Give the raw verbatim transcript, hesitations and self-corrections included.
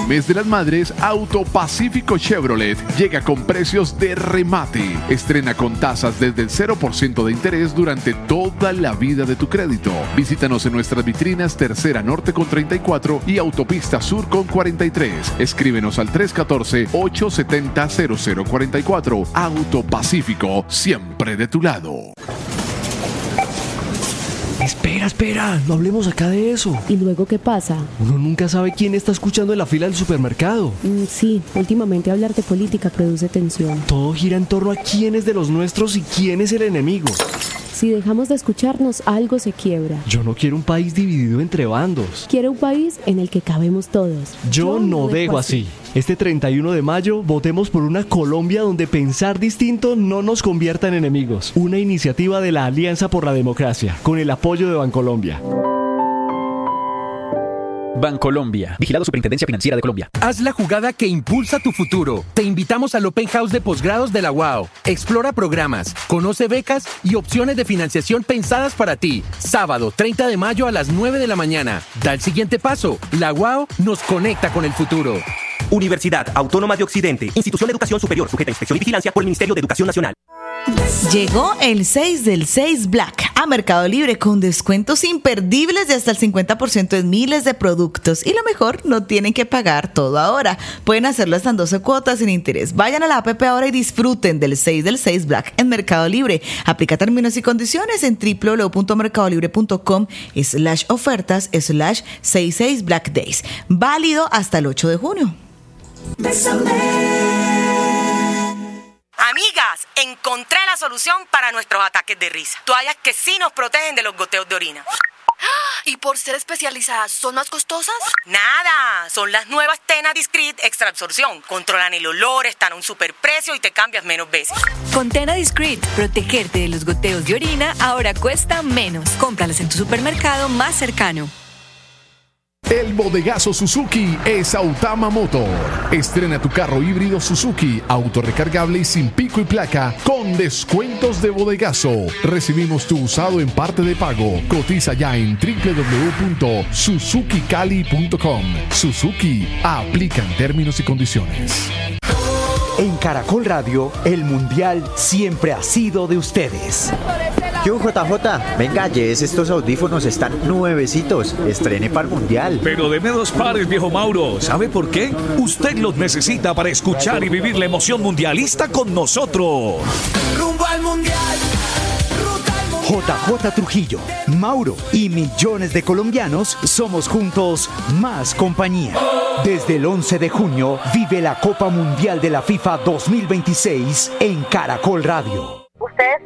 mes de las madres, Autopacífico Chevrolet llega con precios de remate. Estrena con tasas desde el cero por ciento de interés durante toda la vida de tu crédito. Visítanos en nuestras vitrinas Tercera Norte con treinta y cuatro y Autopista Sur con cuarenta y tres. Escríbenos al tres uno cuatro, ocho siete cero, cero cero cuatro cuatro. Autopacífico, siempre de tu lado. Espera, espera, no hablemos acá de eso. ¿Y luego qué pasa? Uno nunca sabe quién está escuchando en la fila del supermercado. Mm, sí, últimamente hablar de política produce tensión. Todo gira en torno a quién es de los nuestros y quién es el enemigo. Si dejamos de escucharnos, algo se quiebra. Yo no quiero un país dividido entre bandos. Quiero un país en el que cabemos todos. Yo, Yo no dejo así. así. Este treinta y uno de mayo, votemos por una Colombia donde pensar distinto no nos convierta en enemigos. Una iniciativa de la Alianza por la Democracia, con el apoyo de Bancolombia. Bancolombia, vigilado Superintendencia Financiera de Colombia. Haz la jugada que impulsa tu futuro. Te invitamos al Open House de posgrados de la U A O. Explora programas, conoce becas y opciones de financiación pensadas para ti. Sábado treinta de mayo a las nueve de la mañana. Da el siguiente paso. La U A O nos conecta con el futuro. Universidad Autónoma de Occidente, institución de educación superior sujeta a inspección y vigilancia por el Ministerio de Educación Nacional. Llegó el seis del seis Black a Mercado Libre con descuentos imperdibles de hasta el cincuenta por ciento en miles de productos. Y lo mejor, no tienen que pagar todo ahora. Pueden hacerlo hasta en doce cuotas sin interés. Vayan a la app ahora y disfruten del seis del seis Black en Mercado Libre. Aplica términos y condiciones en w w w punto mercado libre punto com slash ofertas slash sesenta y seis Black Days. Válido hasta el ocho de junio. Amigas, encontré la solución para nuestros ataques de risa. Toallas que sí nos protegen de los goteos de orina. ¿Y por ser especializadas, son más costosas? Nada, son las nuevas Tena Discreet Extra Absorción. Controlan el olor, están a un superprecio y te cambias menos veces. Con Tena Discreet, protegerte de los goteos de orina ahora cuesta menos. Cómpralas en tu supermercado más cercano. El bodegazo Suzuki es Autama Motor. Estrena tu carro híbrido Suzuki, autorrecargable y sin pico y placa, con descuentos de bodegazo. Recibimos tu usado en parte de pago. Cotiza ya en w w w punto suzuki cali punto com. Suzuki, aplican términos y condiciones. En Caracol Radio, el Mundial siempre ha sido de ustedes. ¿Qué hubo, J J? Venga, llévese estos audífonos, están nuevecitos. Estrene para el Mundial. Pero deme dos pares, viejo Mauro. ¿Sabe por qué? Usted los necesita para escuchar y vivir la emoción mundialista con nosotros. Rumbo al Mundial. J J Trujillo, Mauro y millones de colombianos somos juntos más compañía. Desde el once de junio vive la Copa Mundial de la FIFA dos mil veintiséis en Caracol Radio. Ustedes